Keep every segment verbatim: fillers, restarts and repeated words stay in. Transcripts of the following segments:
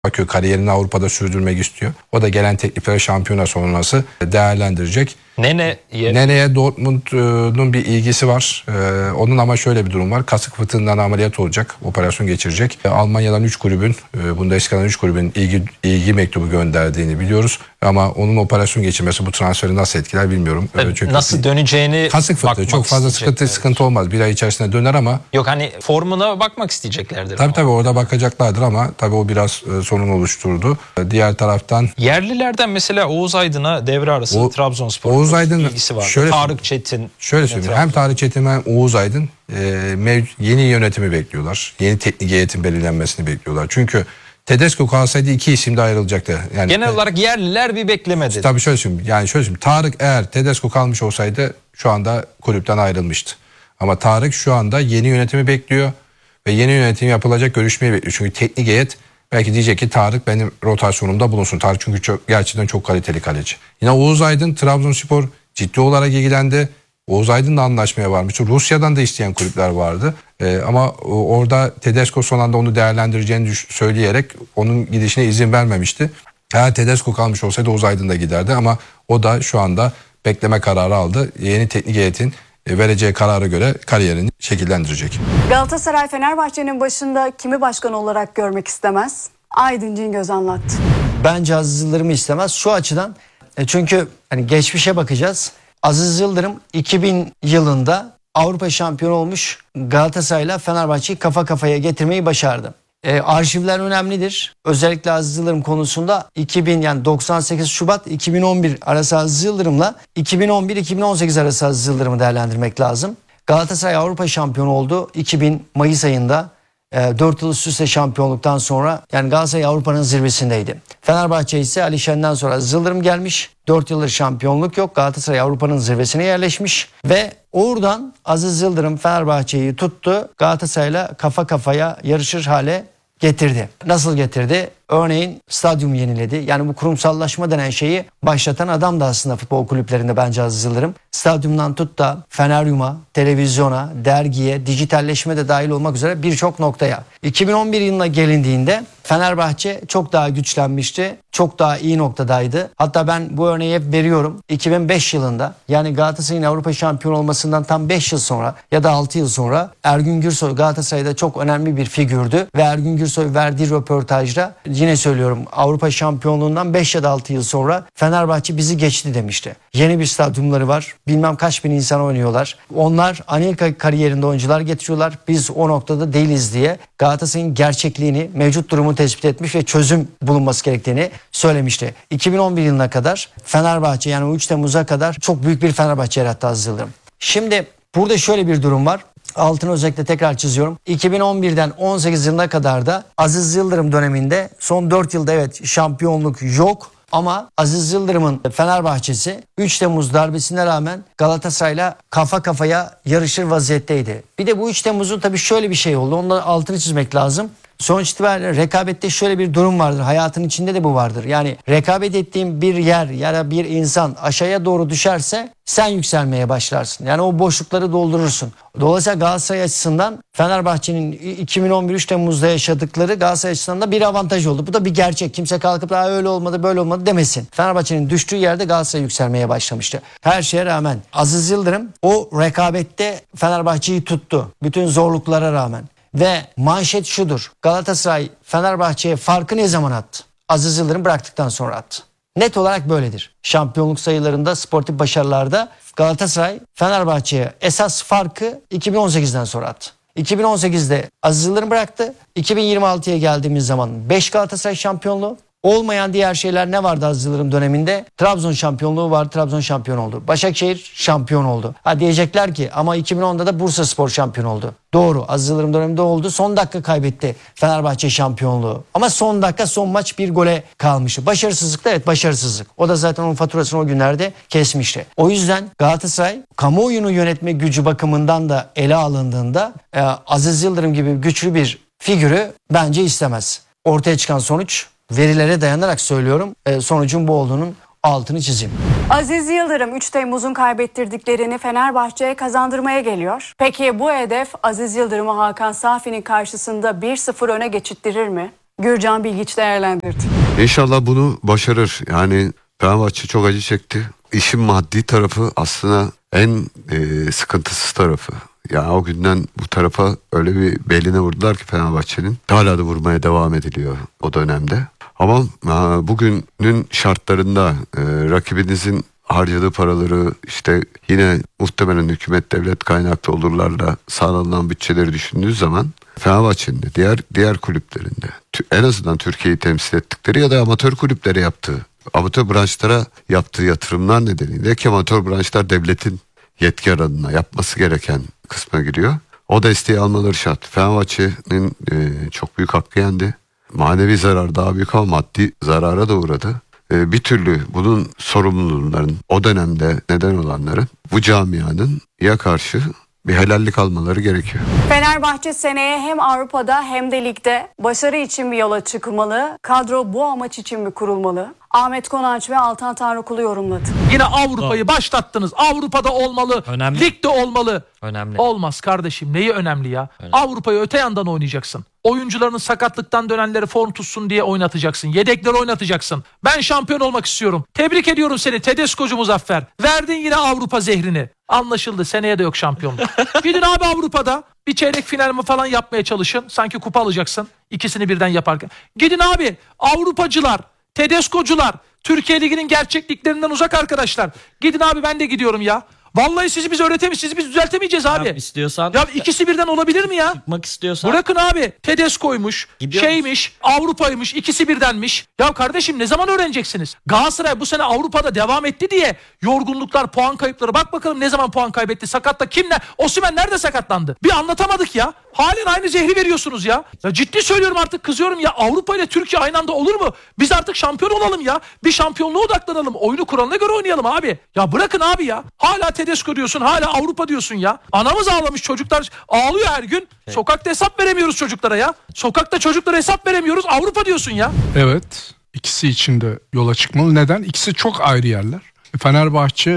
Bakıyor kariyerini Avrupa'da sürdürmek istiyor. O da gelen teklifleri şampiyona sonrası değerlendirecek. Nene Nene'ye Dortmund'un bir ilgisi var. Ee, onun ama şöyle bir durum var. Kasık fıtığından ameliyat olacak. Operasyon geçirecek. Ee, Almanya'dan üç kulübün, e, Bundesliga'dan üç kulübün ilgi, ilgi mektubu gönderdiğini biliyoruz. Ama onun operasyon geçirmesi bu transferi nasıl etkiler bilmiyorum. Ee, Çünkü nasıl döneceğini kasık fıtığı çok fazla sıkıntı sıkıntı olmaz. Bir ay içerisinde döner ama. Yok hani formuna bakmak isteyeceklerdir. Tabii tabii orada bakacaklardır ama tabii o biraz e, sorun oluşturdu. E, diğer taraftan. Yerlilerden mesela Oğuz Aydın'a devre arası o, Trabzonspor Oğuz Aydın ilgisi var. Şöyle, Tarık Çetin. Şöyle söyleyeyim. Hem Tarık Çetin hem Oğuz Aydın e, yeni yönetimi bekliyorlar. Yeni teknik heyetin belirlenmesini bekliyorlar. Çünkü Tedesco kalsaydı iki isim de ayrılacaktı. Yani genel e, olarak yerliler bir beklemedi. Tabii şöyle söyleyeyim. Yani şöyle söyleyeyim. Tarık eğer Tedesco kalmış olsaydı şu anda kulüpten ayrılmıştı. Ama Tarık şu anda yeni yönetimi bekliyor ve yeni yönetim yapılacak görüşmeyi bekliyor. Çünkü teknik heyet belki diyecek ki Tarık benim rotasyonumda bulunsun. Tarık çünkü çok, gerçekten çok kaliteli kaleci. Yine Oğuz Aydın Trabzonspor ciddi olarak ilgilendi. Oğuz Aydın'la anlaşmaya varmış. Rusya'dan da isteyen kulüpler vardı. Ee, ama orada Tedesco son anda onu değerlendireceğini söyleyerek onun gidişine izin vermemişti. Eğer Tedesco kalmış olsaydı Oğuz Aydın da giderdi ama o da şu anda bekleme kararı aldı. Yeni teknik heyetin vereceği karara göre kariyerini şekillendirecek. Galatasaray Fenerbahçe'nin başında kimi başkan olarak görmek istemez? Aydın Cingöz anlattı. Bence Aziz Yıldırım'ı istemez. Şu açıdan e çünkü hani geçmişe bakacağız. Aziz Yıldırım iki bin yılında Avrupa şampiyonu olmuş Galatasaray'la Fenerbahçe'yi kafa kafaya getirmeyi başardı. E, arşivler önemlidir. Özellikle Aziz Yıldırım konusunda iki bin yani doksan sekiz Şubat iki bin on bir arası Aziz Yıldırım'la iki bin on bir iki bin on sekiz arası Aziz Yıldırım'ı değerlendirmek lazım. Galatasaray Avrupa şampiyonu oldu iki bin Mayıs ayında. dört yıl üst üste şampiyonluktan sonra yani Galatasaray Avrupa'nın zirvesindeydi. Fenerbahçe ise Ali Şen'den sonra Aziz Yıldırım gelmiş. dört yıldır şampiyonluk yok. Galatasaray Avrupa'nın zirvesine yerleşmiş. Ve oradan Aziz Yıldırım Fenerbahçe'yi tuttu. Galatasaray'la kafa kafaya yarışır hale getirdi. Nasıl getirdi? Örneğin stadyum yeniledi. Yani bu kurumsallaşma denen şeyi başlatan adam da aslında futbol kulüplerinde bence Aziz Yıldırım. Stadyumdan tut da Feneryum'a, televizyona, dergiye, dijitalleşme de dahil olmak üzere birçok noktaya. iki bin on bir yılına gelindiğinde Fenerbahçe çok daha güçlenmişti. Çok daha iyi noktadaydı. Hatta ben bu örneği hep veriyorum. iki bin beş yılında yani Galatasaray'ın Avrupa şampiyonu olmasından tam beş yıl sonra ya da altı yıl sonra Ergün Gürsoy Galatasaray'da çok önemli bir figürdü. Ve Ergün Gürsoy verdiği röportajda yine söylüyorum Avrupa şampiyonluğundan beş ya da altı yıl sonra Fenerbahçe bizi geçti demişti. Yeni bir stadyumları var. Bilmem kaç bin insan oynuyorlar. Onlar Anelka kariyerinde oyuncular getiriyorlar. Biz o noktada değiliz diye Galatasaray'ın gerçekliğini, mevcut durumu tespit etmiş ve çözüm bulunması gerektiğini söylemişti. iki bin on bir yılına kadar Fenerbahçe yani üç Temmuz'a kadar çok büyük bir Fenerbahçe yarattı Aziz Yıldırım. Şimdi burada şöyle bir durum var. Altını özellikle tekrar çiziyorum. iki bin on birden on sekiz yılına kadar da Aziz Yıldırım döneminde son dört yılda evet şampiyonluk yok. Ama Aziz Yıldırım'ın Fenerbahçesi üç Temmuz darbesine rağmen Galatasaray'la kafa kafaya yarışır vaziyetteydi. Bir de bu üç Temmuz'un tabii şöyle bir şey oldu. Onların altını çizmek lazım. Sonuç itibariyle rekabette şöyle bir durum vardır. Hayatın içinde de bu vardır. Yani rekabet ettiğin bir yer ya da bir insan aşağıya doğru düşerse sen yükselmeye başlarsın. Yani o boşlukları doldurursun. Dolayısıyla Galatasaray açısından Fenerbahçe'nin iki bin on bir üç Temmuz'da yaşadıkları Galatasaray açısından da bir avantaj oldu. Bu da bir gerçek. Kimse kalkıp da öyle olmadı böyle olmadı demesin. Fenerbahçe'nin düştüğü yerde Galatasaray yükselmeye başlamıştı. Her şeye rağmen Aziz Yıldırım o rekabette Fenerbahçe'yi tuttu. Bütün zorluklara rağmen. Ve manşet şudur. Galatasaray Fenerbahçe'ye farkı ne zaman attı? Aziz Yıldırım bıraktıktan sonra attı. Net olarak böyledir. Şampiyonluk sayılarında, sportif başarılarda Galatasaray Fenerbahçe'ye esas farkı iki bin on sekizden sonra attı. iki bin on sekizde Aziz Yıldırım bıraktı. iki bin yirmi altıya geldiğimiz zaman beş Galatasaray şampiyonluğu. Olmayan diğer şeyler ne vardı Aziz Yıldırım döneminde? Trabzon şampiyonluğu vardı. Trabzon şampiyon oldu. Başakşehir şampiyon oldu. Ha diyecekler ki ama iki bin onda da Bursaspor şampiyon oldu. Doğru. Aziz Yıldırım döneminde oldu. Son dakika kaybetti Fenerbahçe şampiyonluğu. Ama son dakika son maç bir gole kalmıştı. Başarısızlık da evet başarısızlık. O da zaten onun faturasını o günlerde kesmişti. O yüzden Galatasaray kamuoyunu yönetme gücü bakımından da ele alındığında e, Aziz Yıldırım gibi güçlü bir figürü bence istemez. Ortaya çıkan sonuç verilere dayanarak söylüyorum. E, sonucun bu olduğunun altını çizeyim. Aziz Yıldırım üç Temmuz'un kaybettirdiklerini Fenerbahçe'ye kazandırmaya geliyor. Peki bu hedef Aziz Yıldırım'ı Hakan Safi'nin karşısında bir sıfır öne geçittirir mi? Gürcan Bilgiç değerlendirdi. İnşallah bunu başarır. Yani Fenerbahçe çok acı çekti. İşin maddi tarafı aslında en e, sıkıntısız tarafı. Yani o günden bu tarafa öyle bir beline vurdular ki Fenerbahçe'nin. Hala da vurmaya devam ediliyor o dönemde. Ama e, bugünün şartlarında e, rakibinizin harcadığı paraları işte yine muhtemelen hükümet devlet kaynaklı olurlarla sağlanan bütçeleri düşündüğü zaman Fenerbahçe'nin de diğer diğer kulüplerinde en azından Türkiye'yi temsil ettikleri ya da amatör kulüplere yaptığı, amatör branşlara yaptığı yatırımlar nedeniyle ki amatör branşlar devletin yetki alanına yapması gereken kısma giriyor. O desteği almaları şart. Fenerbahçe'nin e, çok büyük hakkı yendi. Manevi zarar daha büyük ama maddi zarara da uğradı. E, bir türlü bunun sorumluluğunların o dönemde neden olanların bu camianın ya karşı bir helallik almaları gerekiyor. Fenerbahçe seneye hem Avrupa'da hem de ligde başarı için bir yola çıkmalı. Kadro bu amaç için mi kurulmalı? Ahmet Konanç ve Altan Tanrıkulu yorumladı. Yine Avrupa'yı başlattınız. Avrupa'da olmalı. Önemli. Ligde olmalı. Önemli. Olmaz kardeşim. Neyi önemli ya? Önemli. Avrupa'yı öte yandan oynayacaksın. Oyuncularının sakatlıktan dönenleri form tutsun diye oynatacaksın. Yedekleri oynatacaksın. Ben şampiyon olmak istiyorum. Tebrik ediyorum seni Tedesco'cu Muzaffer. Verdin yine Avrupa zehrini. Anlaşıldı. Seneye de yok şampiyonluk. Gidin abi Avrupa'da bir çeyrek final mi falan yapmaya çalışın. Sanki kupa alacaksın. İkisini birden yaparken. Gidin abi Avrupacılar, Tedesco'cular, Türkiye Ligi'nin gerçekliklerinden uzak arkadaşlar. Gidin abi ben de gidiyorum ya. Vallahi sizi biz öğretemeyiz, sizi biz düzeltemeyeceğiz abi. Ya istiyorsan Ya ikisi birden olabilir mi ya? çıkmak istiyorsan Bırakın abi. Tedesco'ymuş, Gidiyor şeymiş, Avrupa'ymış, ikisi birdenmiş. Ya kardeşim ne zaman öğreneceksiniz? Galatasaray bu sene Avrupa'da devam etti diye yorgunluklar, puan kayıpları. Bak bakalım ne zaman puan kaybetti? Sakatta kimle? Osimhen nerede sakatlandı? Bir anlatamadık ya. Halen aynı zehri veriyorsunuz ya. Ya ciddi söylüyorum artık kızıyorum ya. Avrupa ile Türkiye aynı anda olur mu? Biz artık şampiyon olalım ya. Bir şampiyonluğa odaklanalım. Oyunu kuralına göre oynayalım abi. Ya bırakın abi ya. Hala Tedesco diyorsun, hala Avrupa diyorsun ya. Anamız ağlamış, çocuklar ağlıyor her gün. Sokakta hesap veremiyoruz çocuklara ya. Sokakta çocuklara hesap veremiyoruz. Avrupa diyorsun ya. Evet, ikisi için de yola çıkmalı. Neden? İkisi çok ayrı yerler. Fenerbahçe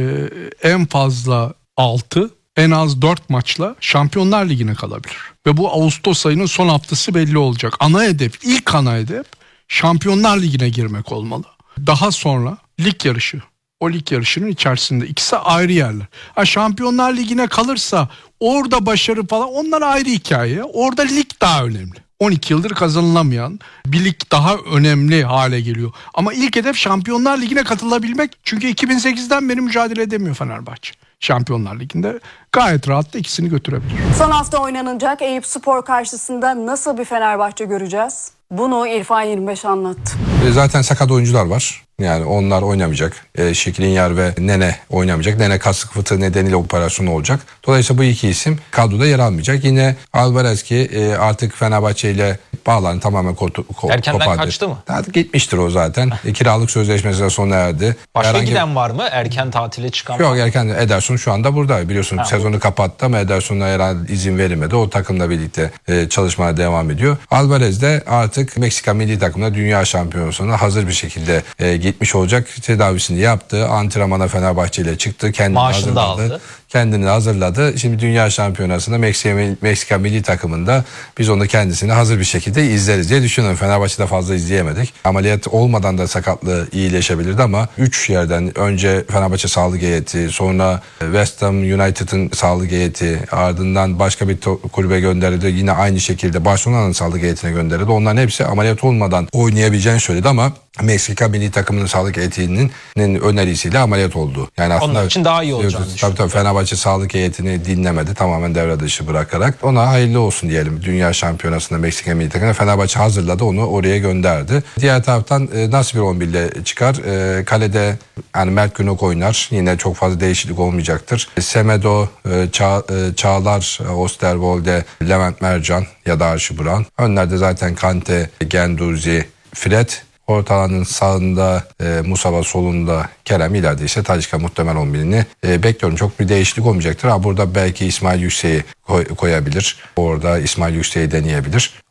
e, en fazla altı, en az dört maçla Şampiyonlar Ligi'ne kalabilir. Ve bu Ağustos ayının son haftası belli olacak. Ana hedef, ilk ana hedef Şampiyonlar Ligi'ne girmek olmalı. Daha sonra lig yarışı. O lig yarışının içerisinde ikisi ayrı yerler. Ha, Şampiyonlar Ligi'ne kalırsa orada başarı falan onlar ayrı hikaye. Orada lig daha önemli. on iki yıldır kazanılamayan bir lig daha önemli hale geliyor. Ama ilk hedef Şampiyonlar Ligi'ne katılabilmek. Çünkü iki bin sekizden beri mücadele edemiyor Fenerbahçe. Şampiyonlar Ligi'nde gayet rahat da ikisini götürebilir. Son hafta oynanacak Eyüpspor karşısında nasıl bir Fenerbahçe göreceğiz? Bunu İrfan yirmi beş anlattı. E, Zaten sakat oyuncular var. Yani onlar oynamayacak. E, Şikrinyar ve Nene oynamayacak. Nene kasık fıtığı nedeniyle operasyonu olacak. Dolayısıyla bu iki isim kadroda yer almayacak. Yine Alvarez ki e, artık Fenerbahçe ile bağlarını tamamen ko- ko- Erkenden kopardı. kaçtı mı? Artık gitmiştir o zaten. E, kiralık sözleşmesi de sona erdi. Başka Herhangi- giden var mı? Erken tatile çıkan Yok var mı? erken Ederson şu anda burada. Biliyorsun sezonu kapattı ama Ederson'a herhalde izin verilmedi. O takımla birlikte e, çalışmaya devam ediyor. Alvarez de artık Meksika milli takımına dünya şampiyonasına hazır bir şekilde e, gitmiş olacak. Tedavisini yaptı. Antrenmana Fenerbahçe ile çıktı. Kendini Maaşını da hazırladı. aldı. Kendini hazırladı. Şimdi dünya şampiyonasında Meksika, Meksika milli takımında biz onu kendisini hazır bir şekilde izleriz diye düşünüyorum. Fenerbahçe'de fazla izleyemedik. Ameliyat olmadan da sakatlığı iyileşebilirdi ama üç yerden önce Fenerbahçe sağlık heyeti, sonra West Ham United'ın sağlık heyeti, ardından başka bir to- kulübe gönderildi. Yine aynı şekilde Barcelona'nın sağlık heyetine gönderildi. Onların hepsi ameliyat olmadan oynayabileceğini söyledi ama Meksika milli takımının sağlık heyetinin önerisiyle ameliyat oldu. Yani aslında Onlar için daha iyi olacağını tabii, tabii, tabii Fenerbahçe sağlık heyetini dinlemedi. Tamamen devre dışı bırakarak. Ona hayırlı olsun diyelim. Dünya şampiyonasında Meksika milli takımına Fenerbahçe hazırladı. Onu oraya gönderdi. Diğer taraftan e, nasıl bir on bir ile çıkar? E, kalede yani Mert Günok oynar. Yine çok fazla değişiklik olmayacaktır. E, Semedo, e, Ça, e, Çağlar, e, Osterwolde, Levent Mercan ya da Archie Brown. Önlerde zaten Kante, Gendouzi, Fred. Orta alanın sağında e, Musaba, solunda Kerem, ileride ise Talisca muhtemel on birini e, bekliyorum. Çok bir değişiklik olmayacaktır. Ha, burada belki İsmail Yüksek'i koy, koyabilir. Orada İsmail Yüksek'i deneyebilir.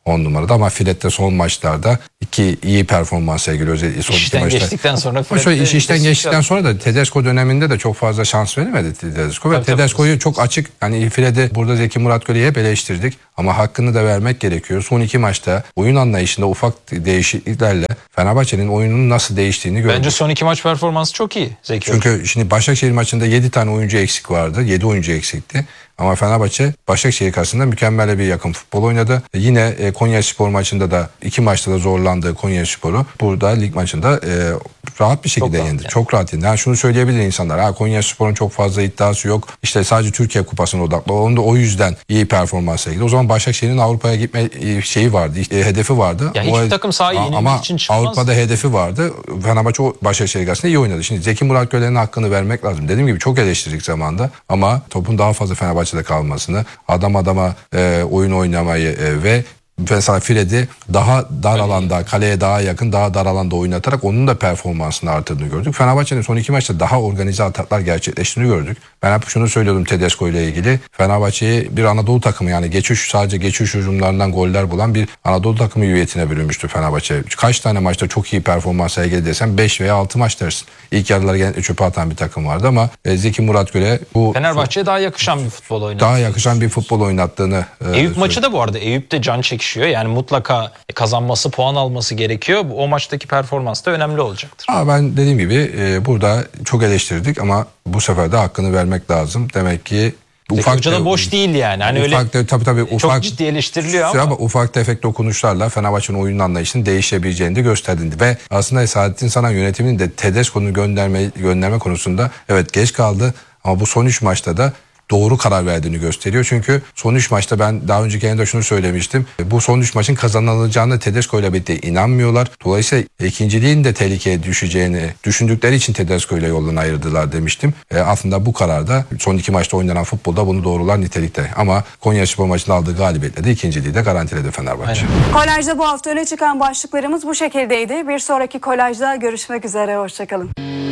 on numarada ama Fred de son maçlarda iki iyi performans sergiliyor. Özellikle son iki İşten maçta. geçtikten sonra Ama şöyle iş işten Fred'de geçtikten sonra da Tedesco döneminde de çok fazla şans veremedi Tedesco. Ve Tabii, tabii. Tedesco'yu çok açık, hani Fred'i burada Zeki Muratgöl'ü hep eleştirdik ama hakkını da vermek gerekiyor. Son iki maçta oyun anlayışında ufak değişikliklerle Fenerbahçe'nin oyunun nasıl değiştiğini gördük. Bence son iki maç performansı çok iyi Zeki. Çünkü şimdi Başakşehir maçında yedi tane oyuncu eksik vardı. yedi oyuncu eksikti. Ama Fenerbahçe Başakşehir karşısında mükemmel bir yakın futbol oynadı. Yine e, Konyaspor maçında da iki maçta da zorlandığı Konyaspor'u burada lig maçında e, rahat bir şekilde Çok rahat yendi. yani. Çok rahat yendi. Yani şunu söyleyebilir insanlar. Ha, Konyaspor'un çok fazla iddiası yok. İşte sadece Türkiye Kupası'na odaklı. Onun da o yüzden iyi performans sergiledi. O zaman Başakşehir'in Avrupa'ya gitme e, şeyi vardı. E, hedefi vardı. Ya O- hiçbir takım sahaya A- yenilmek ama için çıkmaz. Avrupa'da hedefi vardı. Fenerbahçe o Başakşehir karşısında iyi oynadı. Şimdi Zeki Muratgöl'ün hakkını vermek lazım. Dediğim gibi çok eleştirdik zamanda ama topun daha fazla Fenerbahçe'de kalmasını, adam adama e, oyun oynamayı e, ve mesela Fred'i daha dar alanda, kaleye daha yakın, daha dar alanda oynatarak onun da performansını artırdığını gördük. Fenerbahçe'nin son iki maçta daha organize ataklar gerçekleştiğini gördük. Ben hep şunu söylüyordum Tedesco ile ilgili. Fenerbahçe'yi bir Anadolu takımı, yani geçiş, sadece geçiş hücumlarından goller bulan bir Anadolu takımı hüviyetine bürünmüştü Fenerbahçe. Kaç tane maçta çok iyi performans sergiledi desem beş veya altı maç dersin. İlk yarıları genellikle çöpe atan bir takım vardı ama e, Zeki Muratgöl'e bu Fenerbahçe'ye daha yakışan bir futbol oynadı. daha yakışan bir futbol oynattığını e, Eyüp maçı da bu arada Eyüp de can çekişiyor. Yani mutlaka kazanması, puan alması gerekiyor. O maçtaki performans da önemli olacaktır. Ama ben dediğim gibi e, burada çok eleştirdik ama bu sefer de hakkını vermek lazım. Demek ki Zeki Hoca da boş değil yani. Hani öyle ufak, tabii, tabii, ufak, çok ciddi eleştiriliyor ama. ama ufak tefek dokunuşlarla Fenerbahçe'nin oyun anlayışının değişebileceğini de gösterdi. Ve aslında Saadettin Saran yönetiminin de Tedesco'nu gönderme, gönderme konusunda evet geç kaldı ama bu son üç maçta da doğru karar verdiğini gösteriyor. Çünkü son üç maçta ben daha önceki yayında şunu söylemiştim. Bu son üç maçın kazanılacağını Tedesco ile birlikte inanmıyorlar. Dolayısıyla ikinciliğin de tehlikeye düşeceğini düşündükleri için Tedesco ile yoldan ayırdılar demiştim. E, aslında bu kararda son iki maçta oynanan futbolda bunu doğrular nitelikte. Ama Konyaspor maçında aldığı galibiyetle de ikinciliği de garantiledi Fenerbahçe. Aynen. Kolajda bu hafta öne çıkan başlıklarımız bu şekildeydi. Bir sonraki kolajda görüşmek üzere. Hoşçakalın.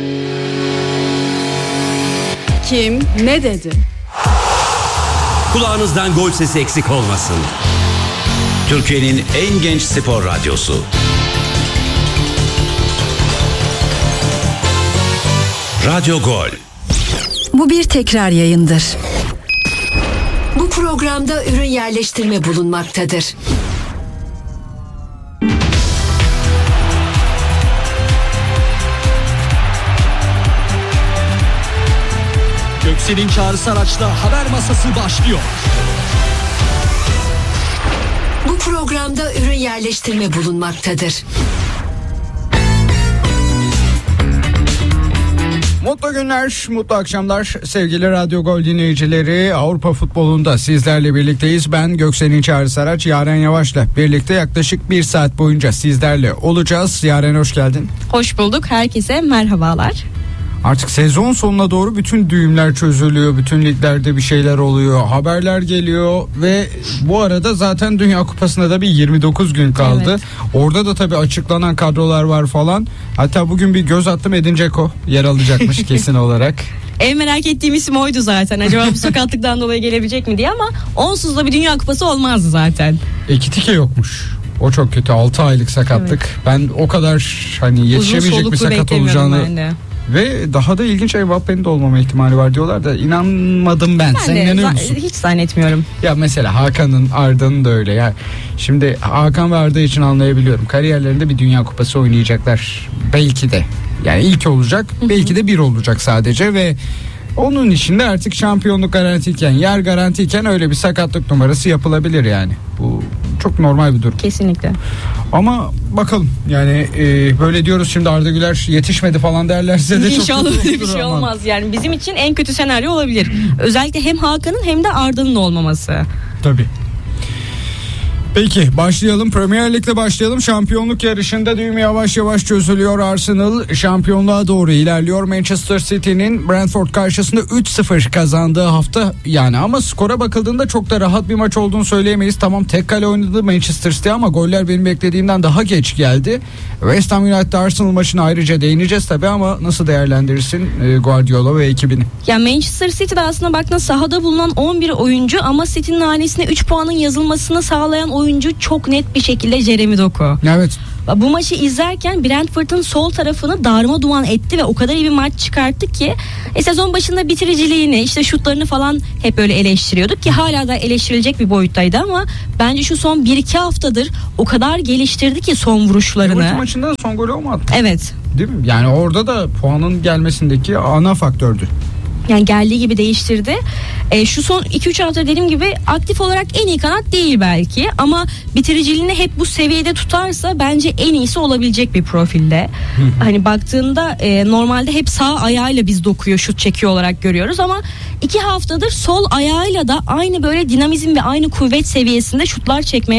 Kim ne dedi? Kulağınızdan gol sesi eksik olmasın. Türkiye'nin en genç spor radyosu. Radyo Gol. Bu bir tekrar yayındır. Bu programda ürün yerleştirme bulunmaktadır. Göksel'in çağrısı araçla haber masası başlıyor. Bu programda ürün yerleştirme bulunmaktadır. Mutlu günler, mutlu akşamlar sevgili Radyo Gol dinleyicileri. Avrupa futbolunda sizlerle birlikteyiz. Ben Göksel'in Çağrısı Araç, Yaren Yavaş'la birlikte yaklaşık bir saat boyunca sizlerle olacağız. Yaren hoş geldin. Hoş bulduk. Herkese merhabalar. Artık sezon sonuna doğru bütün düğümler çözülüyor. Bütün liglerde bir şeyler oluyor. Haberler geliyor ve bu arada zaten Dünya Kupası'na da bir yirmi dokuz gün kaldı. Evet. Orada da tabii açıklanan kadrolar var falan. Hatta bugün bir göz attım, Edin Dzeko yer alacakmış kesin olarak. En merak ettiğim isim oydu zaten. Acaba bu sakatlıktan dolayı gelebilecek mi diye, ama onsuz da bir Dünya Kupası olmazdı zaten. Ekitike yokmuş. O çok kötü, altı aylık sakatlık. Evet. Ben o kadar hani yetişemeyecek bir sakat olacağını ben de. Ve daha da ilginç, Mbappe'nin de olmama ihtimali var diyorlar da inanmadım ben. Ben Sen de inanıyor za- musun? hiç zannetmiyorum. Ya mesela Hakan'ın, Arda'nın da öyle ya. Şimdi Hakan ve Arda için anlayabiliyorum. Kariyerlerinde bir Dünya Kupası oynayacaklar. Belki de. Yani ilk olacak, belki de bir olacak sadece ve onun içinde artık şampiyonluk garantiyken, yer garantiyken öyle bir sakatlık numarası yapılabilir yani. Bu çok normal bir durum. Kesinlikle. Ama bakalım yani e, böyle diyoruz şimdi, Arda Güler yetişmedi falan derlerse de çok İnşallah kötü öyle bir olur şey ama. olmaz. Yani bizim için en kötü senaryo olabilir. Özellikle hem Hakan'ın hem de Arda'nın olmaması. Tabii. Peki başlayalım. Premier Lig'le başlayalım. Şampiyonluk yarışında düğüm yavaş yavaş çözülüyor. Arsenal şampiyonluğa doğru ilerliyor. Manchester City'nin Brentford karşısında üç sıfır kazandığı hafta yani, ama skora bakıldığında çok da rahat bir maç olduğunu söyleyemeyiz. Tamam, tek kale oynadı Manchester City ama goller benim beklediğimden daha geç geldi. West Ham United Arsenal maçına ayrıca değineceğiz tabii, ama nasıl değerlendirirsin Guardiola ve ekibini? Ya Manchester City'de aslında baktığında sahada bulunan on bir oyuncu ama City'nin hanesine üç puanın yazılmasını sağlayan oyuncu oyuncu çok net bir şekilde Jeremy Doku. Evet. Bu maçı izlerken Brentford'un sol tarafını darmadağın etti ve o kadar iyi bir maç çıkarttı ki e, sezon başında bitiriciliğini, işte şutlarını falan hep öyle eleştiriyorduk ki hala da eleştirilecek bir boyuttaydı ama bence şu son bir iki haftadır o kadar geliştirdi ki son vuruşlarını. Liverpool maçında da son golü o mu attı? Evet. Değil mi? Yani orada da puanın gelmesindeki ana faktördü. Yani geldiği gibi değiştirdi. E, şu son iki üç hafta dediğim gibi aktif olarak en iyi kanat değil belki ama bitiriciliğini hep bu seviyede tutarsa bence en iyisi olabilecek bir profilde. Hani baktığında e, normalde hep sağ ayağıyla biz Doku'yu şut çekiyor olarak görüyoruz ama iki haftadır sol ayağıyla da aynı böyle dinamizm ve aynı kuvvet seviyesinde şutlar çekmeye